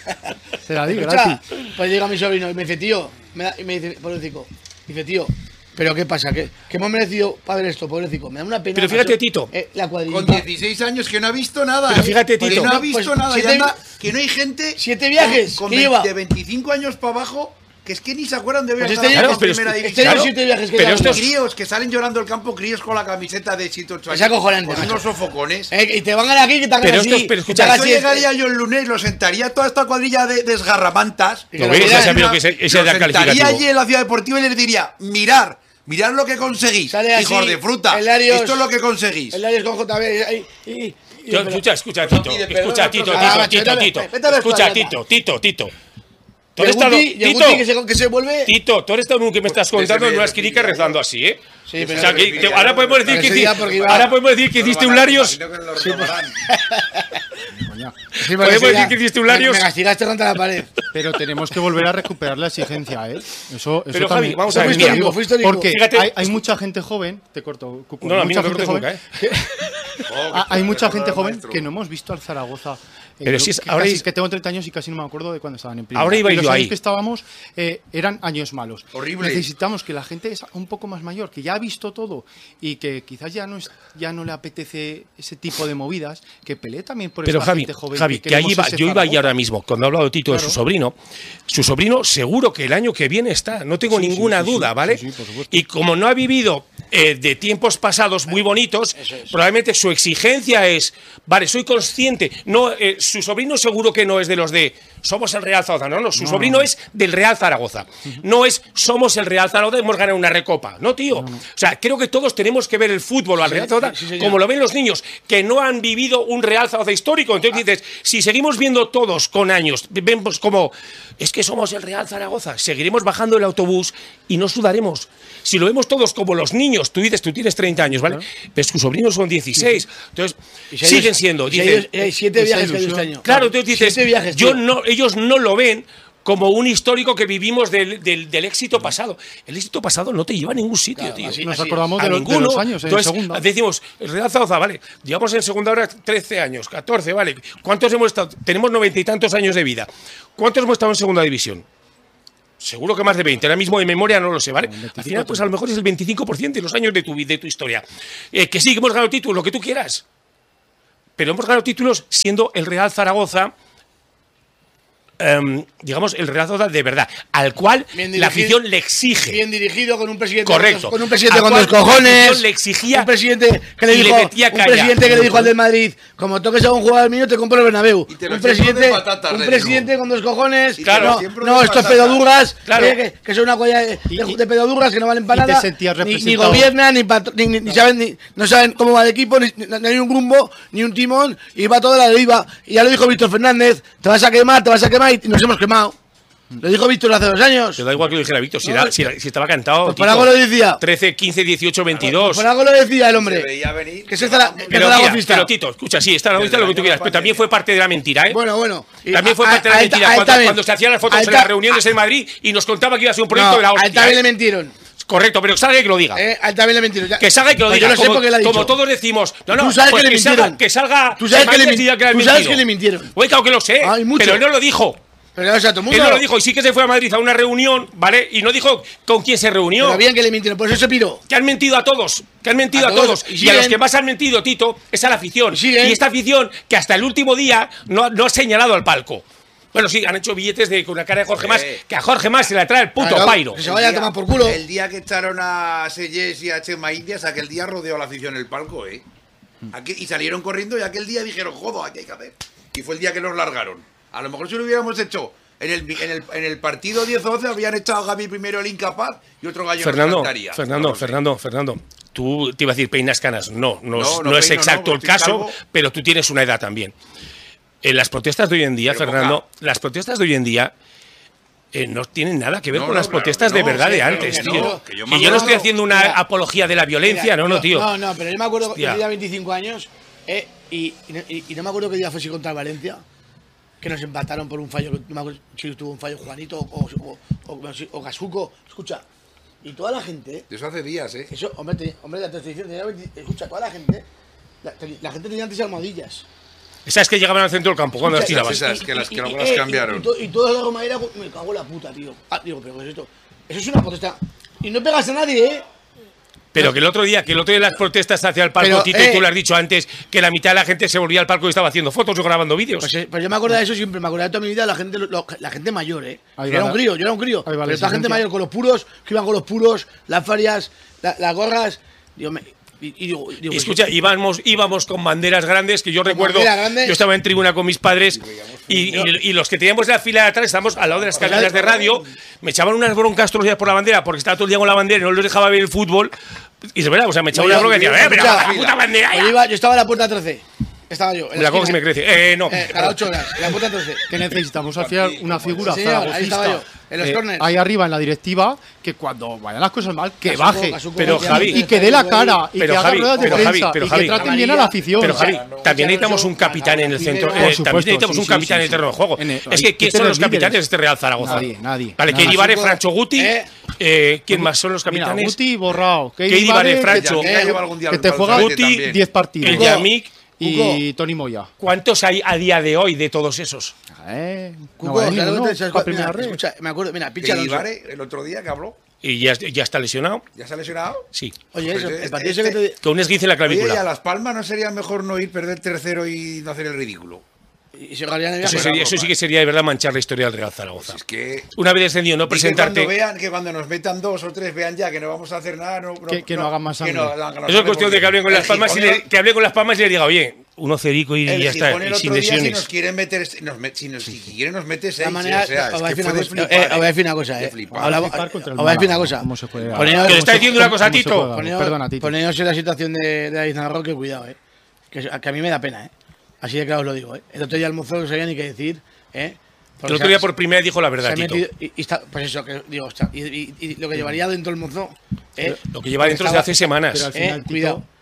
Se la di gratis. Pues llega mi sobrino y me dice, tío, me, da, y me dice, pobrecito, dice, tío, ¿pero qué pasa? ¿Qué, qué hemos merecido para ver esto, pobrecito? Me da una pena. Pero fíjate, pasó, Tito. Eh, la con dieciséis años que no ha visto nada. Pero fíjate, Tito. Que no ha visto pues, nada. Siete, y anda, que no hay gente. Siete viajes. Con, con ¿qué lleva? De veinticinco años para abajo. Que es que ni se acuerdan de ver pues este año, en primera este división. Claro, siete viajes que pero estos es... críos que salen llorando al campo, críos con la camiseta de Chito Chuachi. Es acojonante. Con unos sofocones. Eh, y te van a aquí que te hagan pero así. Estos, pero escucha, yo llegaría yo el lunes, lo sentaría toda esta cuadrilla de desgarramantas. ¿Lo ves? Ya sabía que ese, ese lo era sentaría allí en la ciudad deportiva y les diría, mirar. Mirad lo que conseguís, hijos de fruta. Larios, esto es lo que conseguís. El Larios con J B. Ahí, y, y, yo, escucha, escucha, Tito. Escucha, Tito, Tito, Tito, Tito. Escucha, Tito, Tito, Tito. Tú eres tan, Tito, que se, que se vuelve... Tito, tú eres tan un que me estás contando en una esquinica rezando así, ¿eh? Sí, pero... O sea, que, que ahora podemos decir que, hiciste, ahora podemos decir que hiciste un Larios... Sí, podemos decir que hiciste un Larios... Me castigaste contra la pared. Pero tenemos que volver a recuperar la exigencia, ¿eh? Eso, eso pero también, Javi, vamos a ver, mira, porque fíjate, hay, hay mucha gente joven... Te corto, Cucu. No, no, a mí no me cortes nunca, ¿eh? Que, oh, hay mucha gente joven que no hemos visto al Zaragoza... Pero eh, si es, que, ahora casi, es, que tengo treinta años y casi no me acuerdo de cuando estaban en primera. Ahora iba y los yo años ahí. que estábamos eh, eran años malos. Horrible. Necesitamos que la gente es un poco más mayor, que ya ha visto todo y que quizás ya no es, ya no le apetece ese tipo de movidas, que pelee también por pero esa Javi, gente joven. Javi, que, que ahí iba, yo iba ahí ahora mismo, cuando ha hablado Tito claro. de su sobrino, su sobrino seguro que el año que viene está, no tengo sí, ninguna sí, sí, duda, sí, ¿vale? Sí, sí, y como no ha vivido eh, de tiempos pasados muy bonitos, es. probablemente su exigencia es, vale, soy consciente, no, eh, su sobrino seguro que no es de los de somos el Real Zaragoza, no, no, su no, sobrino no. es del Real Zaragoza, uh-huh. no es somos el Real Zaragoza, hemos ganado una recopa, no tío, no, no. o sea, creo que todos tenemos que ver el fútbol al sí, Real Zaragoza sí, sí, como lo ven los niños, que no han vivido un Real Zaragoza histórico, entonces ah. dices, si seguimos viendo todos con años, vemos como, es que somos el Real Zaragoza, seguiremos bajando el autobús y no sudaremos. Si lo vemos todos como los niños, tú dices, tú tienes treinta años, ¿vale? Claro. Pero tus sobrinos son dieciséis. Entonces, si siguen siendo. Si dicen, hay siete viajes que hay este año. Claro, entonces dices, yo no, ellos no lo ven como un histórico que vivimos del, del, del éxito pasado. El éxito pasado no te lleva a ningún sitio, claro, tío. Así, nos así acordamos de, los, de los años en Entonces, segunda. Decimos, el Real Zaragoza, vale, llevamos en segunda ahora trece años, catorce, vale. ¿Cuántos hemos estado? Tenemos noventa y tantos años de vida. ¿Cuántos hemos estado en segunda división? Seguro que más de veinte, ahora mismo de memoria no lo sé, ¿vale? Al final, pues a lo mejor es el veinticinco por ciento de los años de tu, de tu historia. Eh, que sí, que hemos ganado títulos, lo que tú quieras. Pero hemos ganado títulos siendo el Real Zaragoza, um, digamos, el Real Zaragoza de verdad, al cual dirigido, la afición le exige. Bien dirigido, con un presidente, correcto, con un presidente con dos cojones. Le exigía un presidente que le dijo, le metía un presidente que le dijo al del Madrid, como toques a un jugador mío, te compro el Bernabéu. Un presidente, patata, un presidente con dos cojones. Claro, no, no estos pedodurras, claro. eh, que, que son una colla de, de, de pedodurras que no valen para nada. Ni, ni gobiernan, ni, ni, ni, ni saben, ni, no saben cómo va el equipo, ni, ni hay un rumbo, ni un timón, y va toda la deriva. Y ya lo dijo Víctor Fernández, te vas a quemar, te vas a quemar, y nos hemos quemado. Lo dijo Víctor hace dos años. Te da igual que lo dijera Víctor, si, no, era, si, era, si estaba cantado. Pues por algo lo decía. trece, quince, dieciocho, veintidós. Por algo lo decía el hombre. Se veía venir. Que se está la, pero, tía, pero Tito, escucha, sí, está la vista lo que tú quieras, pero también fue parte de la mentira, ¿eh? Bueno, bueno. También fue parte de la mentira. Cuando, cuando se hacían las fotos en las reuniones en Madrid y nos contaba que iba a ser un proyecto no, de la hostia. A él también le mentieron. Correcto, pero que salga y que lo diga. Eh, a él también le mentieron. Ya. Que salga y que lo pues diga. Yo lo sé como, porque le ha dicho. Como todos decimos. No, no, tú sabes pues que, le que, salga, que salga. Tú sabes que, le, que, tú sabes que le mintieron. Oye, claro que lo sé. Ay, pero no lo dijo. Pero o sea, todo el mundo él no lo dijo, y sí que se fue a Madrid a una reunión, ¿vale? Y no dijo con quién se reunió. Pero bien que le mintieron, por eso se piró. Que han mentido a todos, que han mentido a, a todos. todos. Y, y a los que más han mentido, Tito, es a la afición. Y, y esta afición que hasta el último día no, no ha señalado al palco. Bueno, sí, han hecho billetes de, con una cara de Jorge Mas, que a Jorge Mas se la trae el puto claro, pairo. Que se vaya a tomar por culo. El día que echaron a Seyes y a Chema Indias, aquel día rodeó a la afición el palco, ¿eh? Aquí, y salieron corriendo y aquel día dijeron, jodo, aquí hay que hacer. Y fue el día que los largaron. A lo mejor si lo hubiéramos hecho... En el, en, el, en el partido diez once habían echado a Gaby primero el incapaz y otro gallo Fernando, nos cantaría. Fernando, no, Fernando, no Fernando, tú te iba a decir peinas canas. No, no, no, es, no, no es exacto no, el caso, calvo. Pero tú tienes una edad también. En las protestas de hoy en día, pero Fernando, boca. las protestas de hoy en día eh, no tienen nada que ver no, con no, las claro, protestas de verdad sí, de antes, tío. No, que yo, y yo no estoy haciendo una mira, apología de la violencia, mira, no, no, tío. No, no, pero yo me acuerdo que tenía veinticinco años eh, y, y, y no me acuerdo qué día fue si contra Valencia. Que nos empataron por un fallo, no me acuerdo si tuvo un fallo Juanito o, o, o, o Gasuco. Escucha, y toda la gente. Eso hace días, ¿eh? Eso, hombre, te, hombre te estoy diciendo, escucha, toda la gente. La, la gente tenía antes almohadillas. Esas que llegaban al centro del campo cuando las tirabas. Esas que las que luego las cambiaron. Y, y, y, to, y toda la Romadera, me cago en la puta, tío. Ah, digo, pero ¿qué es esto? Eso es una protesta. Y no pegas a nadie, ¿eh? Pero que el otro día, que el otro día las protestas hacia el palco, pero, Tito, eh, y tú lo has dicho antes, que la mitad de la gente se volvía al palco y estaba haciendo fotos o grabando vídeos. Pues, pues yo me acuerdo de eso siempre, me acuerdo de toda mi vida, la gente, lo, la gente mayor, ¿eh? Yo era un crío, yo era un crío. Vale, pero esta gente mayor con los puros, que iban con los puros, las farias, la, las gorras. Digo, me, y, y, digo, digo, y escucha, pues, íbamos, íbamos con banderas grandes, que yo recuerdo, yo estaba en tribuna con mis padres y, y, y los que teníamos la fila de atrás, estábamos al lado de las cadenas de radio, me echaban unas broncas todos los días por la bandera, porque estaba todo el día con la bandera y no les dejaba ver el fútbol. Y se verdad, o sea, me echaba una bronca y decía, eh, pero la puta bandera. Yo, iba, yo estaba en la puerta trece. Estaba yo. En la coca si me crece. Eh, no. Eh, cada ocho horas. En la puerta trece. Que necesitamos al final una figura sí, zaragocista. Ahí estaba yo. En los eh, corners. Ahí arriba en la directiva, que cuando vayan las cosas mal, que Casuco, baje. Casuco, pero Javi. Y que dé la cara. Y pero que haga Javi, ruedas de pero prensa. Javi, pero y Javi, que traten bien a la afición. Pero Javi, también necesitamos un capitán en el centro. También necesitamos un capitán en el terreno de juego. Es que, ¿quién son los capitanes de este Real Zaragoza? Nadie, nadie. Vale, Keidi Vare, Francho Guti. ¿Quién más son los capitanes? Guti, Borrao. Keidi Vare, Francho. Que te juega Guti diez partidos. El Yamik. Y Tony Moya. ¿Cuántos hay a día de hoy de todos esos? Eh, Cuco, no, claro, no, no, mira, escucha, me acuerdo, mira, Picha Vare, el otro día que habló. ¿Y ya, ya está lesionado? ¿Ya se ha lesionado? Sí. Oye, eso, pues el partido este, que te... Con un esguince en la clavícula. Oye, ¿y a Las Palmas no sería mejor no ir, perder tercero y no hacer el ridículo? Y se ganarían el eso, sería, eso sí que sería de verdad manchar la historia del Real Zaragoza. Pues es que una vez descendido, no presentarte. Que cuando vean, que cuando nos metan dos o tres vean ya que no vamos a hacer nada, no, no, que, que no, no hagan más sangre. No, no, eso es cuestión de que hable con las Palmas y le, que hable con las Palmas y le diga, oye, uno cerico y ya está, y sin lesiones. Si nos quieren meter, nos met, si, nos, si quieren nos mete seis, manera, o sea, os es que fue de flipar. Eh, os voy a decir una cosa, eh. Os voy a decir una cosa. ¿Cómo se puede? Que le está diciendo una cosa a Tito. Perdona, Tito. Poneos en la situación de David Navarro, que cuidado, eh. Que a mí me da pena, eh. Así de claro os lo digo, eh. El otro día el mozo no sabía ni qué decir, eh. El otro día por primera vez dijo la verdad, Tito. Metido, y, y está, pues eso, que digo, está, y, y, y lo que llevaría dentro el mozo. Eh, lo que lleva dentro desde hace semanas. Pero al final, eh, cuidado.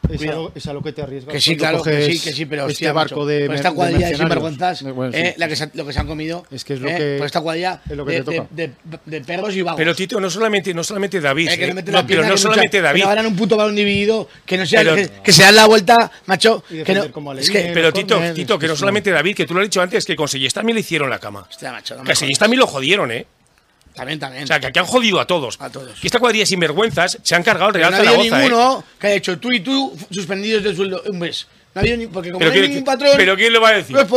Es a, lo, es a lo que te arriesgas. Que sí, claro, que sí, que sí, pero este hostia, barco macho, de, por esta de cuadrilla de mercenarios. sinvergüenzas, Bueno, eh, sí. la que se, lo que se han comido, es que es lo eh, que por esta cuadrilla es lo que de, te toca. de, de, de perros y vagos. Pero Tito, no solamente, no solamente David, Eh, que eh, le meten no, la pero pierna, no que solamente mucha- David. Que no ganan un puto balón dividido, que no sea, Pero- que, que se dan la vuelta, macho. Y Que defender no, como es Alevín, que, los Pero Tito, córneres, Tito, que no es solamente David, que tú lo has dicho antes, que con Sellés también le hicieron la cama. hostia, macho, no me Que a jodas. Sellés también lo jodieron, ¿eh? También, también. O sea, que aquí han jodido a todos. A todos. Que esta cuadrilla sin vergüenzas se han cargado el Pero Real no ha habido Zaragoza, ¿eh? ninguno que haya hecho tú y tú suspendidos del sueldo un mes. No ha habido ni, porque como Pero no hay quién- ningún patrón. pero ¿quién lo va a decir? Pues por